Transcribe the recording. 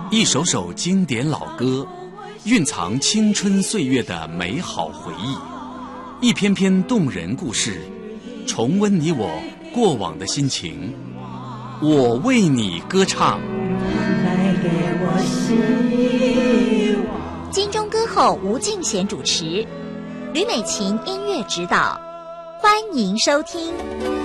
一首首经典老歌，蕴藏青春岁月的美好回忆，一篇篇动人故事，重温你我过往的心情。我为你歌唱。 金钟歌后吴敬贤主持，吕美琴音乐指导，欢迎收听。